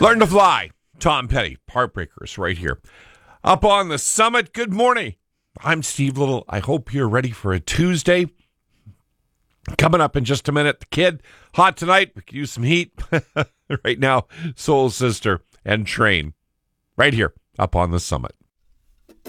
Learn to fly. Tom Petty, Heartbreakers, right here. Up on the summit. Good morning. I'm Steve Little. I hope you're ready for a Tuesday. Coming up in just a minute. The Kid, hot tonight. We could use some heat. Right now, Soul Sister and Train. Right here, up on the summit.